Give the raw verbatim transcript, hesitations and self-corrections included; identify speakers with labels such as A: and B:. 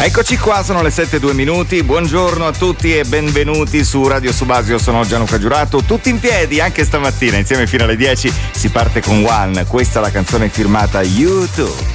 A: Eccoci qua, sono le sette e due minuti. Buongiorno a tutti e benvenuti su Radio Subasio. Sono Gianluca Giurato, tutti in piedi anche stamattina, insieme fino alle dieci. Si parte con One, questa è la canzone firmata U due.